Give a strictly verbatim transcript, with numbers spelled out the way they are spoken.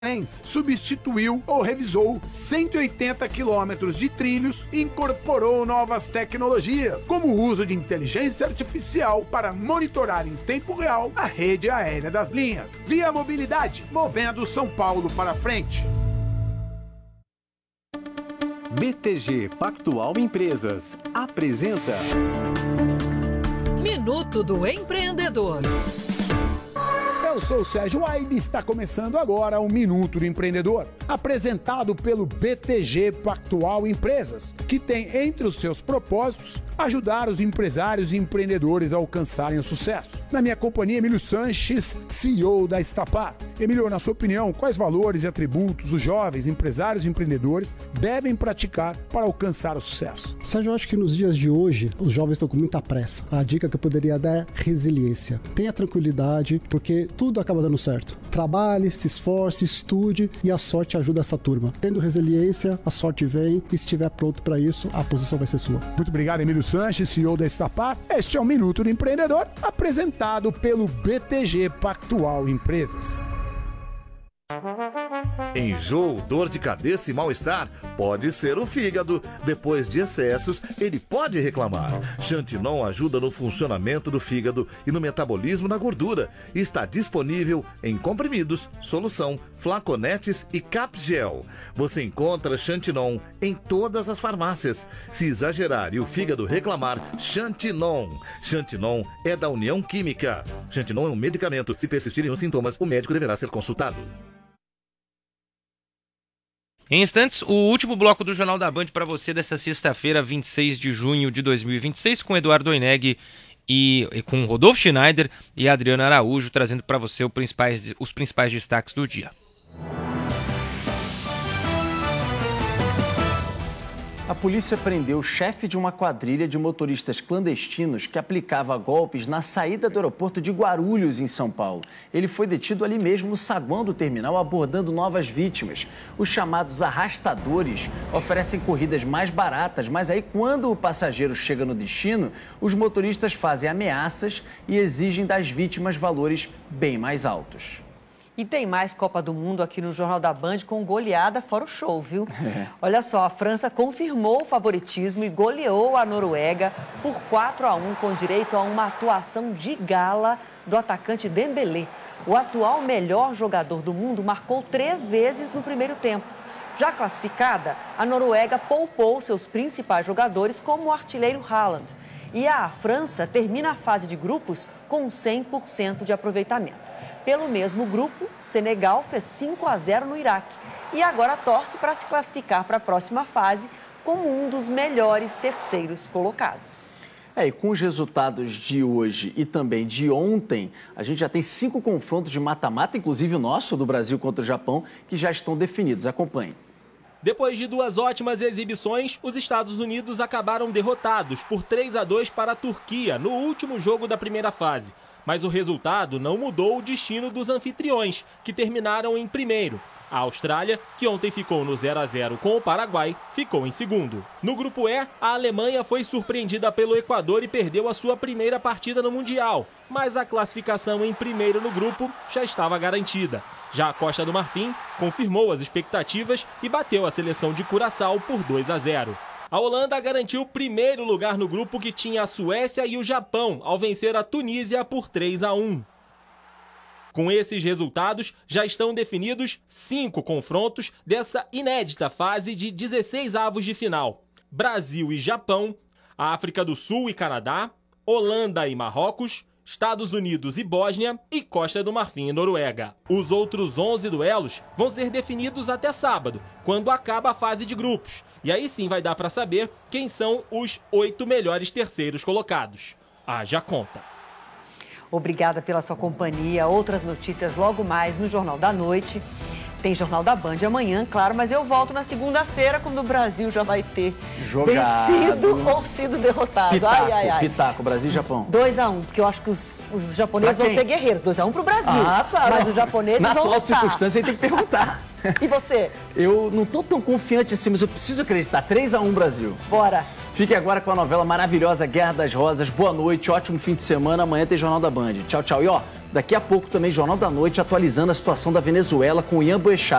substituiu ou revisou cento e oitenta quilômetros de trilhos e incorporou novas tecnologias, como o uso de inteligência artificial para monitorar em tempo real a rede aérea das linhas. Via Mobilidade, movendo São Paulo para frente. B T G Pactual Empresas apresenta Minuto do Empreendedor. Eu sou o Sérgio Aibe e está começando agora o Minuto do Empreendedor, apresentado pelo B T G Pactual Empresas, que tem entre os seus propósitos ajudar os empresários e empreendedores a alcançarem o sucesso. Na minha companhia, Emílio Sanches, C E O da Estapar. Emílio, na sua opinião, quais valores e atributos os jovens empresários e empreendedores devem praticar para alcançar o sucesso? Sérgio, eu acho que nos dias de hoje, os jovens estão com muita pressa. A dica que eu poderia dar é resiliência. Tenha tranquilidade, porque tudo acaba dando certo. Trabalhe, se esforce, estude e a sorte ajuda essa turma. Tendo resiliência, a sorte vem e se estiver pronto para isso, a posição vai ser sua. Muito obrigado, Emílio Sanches, C E O da Estapar. Este é o Minuto do Empreendedor, apresentado pelo B T G Pactual Empresas. Enjoo, dor de cabeça e mal-estar pode ser o fígado. Depois de excessos, ele pode reclamar. Xantinon ajuda no funcionamento do fígado e no metabolismo da gordura. Está disponível em comprimidos, solução, flaconetes e capgel. Você encontra Xantinon em todas as farmácias. Se exagerar e o fígado reclamar, Xantinon. Xantinon é da União Química. Xantinon é um medicamento. Se persistirem os sintomas, o médico deverá ser consultado. Em instantes, o último bloco do Jornal da Band para você dessa sexta-feira, vinte e seis de junho de dois mil e vinte e seis, com Eduardo Oineg e, e com Rodolfo Schneider e Adriana Araújo, trazendo para você os principais, os principais destaques do dia. A polícia prendeu o chefe de uma quadrilha de motoristas clandestinos que aplicava golpes na saída do aeroporto de Guarulhos, em São Paulo. Ele foi detido ali mesmo no saguão do terminal, abordando novas vítimas. Os chamados arrastadores oferecem corridas mais baratas, mas aí quando o passageiro chega no destino, os motoristas fazem ameaças e exigem das vítimas valores bem mais altos. E tem mais Copa do Mundo aqui no Jornal da Band com goleada fora o show, viu? É. Olha só, a França confirmou o favoritismo e goleou a Noruega por quatro a um, com direito a uma atuação de gala do atacante Dembélé. O atual melhor jogador do mundo marcou três vezes no primeiro tempo. Já classificada, a Noruega poupou seus principais jogadores, como o artilheiro Haaland. E a França termina a fase de grupos com cem por cento de aproveitamento. Pelo mesmo grupo, Senegal fez cinco a zero no Iraque e agora torce para se classificar para a próxima fase como um dos melhores terceiros colocados. É, e com os resultados de hoje e também de ontem, a gente já tem cinco confrontos de mata-mata, inclusive o nosso, do Brasil contra o Japão, que já estão definidos. Acompanhe. Depois de duas ótimas exibições, os Estados Unidos acabaram derrotados por três a dois para a Turquia no último jogo da primeira fase. Mas o resultado não mudou o destino dos anfitriões, que terminaram em primeiro. A Austrália, que ontem ficou no zero a zero com o Paraguai, ficou em segundo. No grupo E, a Alemanha foi surpreendida pelo Equador e perdeu a sua primeira partida no Mundial. Mas a classificação em primeiro no grupo já estava garantida. Já a Costa do Marfim confirmou as expectativas e bateu a seleção de Curaçao por dois a zero. A Holanda garantiu o primeiro lugar no grupo, que tinha a Suécia e o Japão, ao vencer a Tunísia por três a um. Com esses resultados, já estão definidos cinco confrontos dessa inédita fase de dezesseis avos de final. Brasil e Japão, África do Sul e Canadá, Holanda e Marrocos, Estados Unidos e Bósnia e Costa do Marfim e Noruega. Os outros onze duelos vão ser definidos até sábado, quando acaba a fase de grupos. E aí sim vai dar para saber quem são os oito melhores terceiros colocados. Haja conta. Obrigada pela sua companhia. Outras notícias logo mais no Jornal da Noite. Tem Jornal da Band amanhã, claro, mas eu volto na segunda-feira, quando o Brasil já vai ter Jogado. vencido ou sido derrotado. Pitaco, ai, ai, ai. Pitaco, Brasil e Japão. dois a um, porque eu acho que os, os japoneses vão ser guerreiros. dois a um pro Brasil. Ah, tá. Mas os japoneses Na vão atual lutar. circunstância, aí tem que perguntar. E você? Eu não tô tão confiante assim, mas eu preciso acreditar. três a um Brasil. Bora. Fique agora com a novela maravilhosa Guerra das Rosas. Boa noite, ótimo fim de semana. Amanhã tem Jornal da Band. Tchau, tchau. E ó, daqui a pouco também Jornal da Noite atualizando a situação da Venezuela com o Ian Boechat.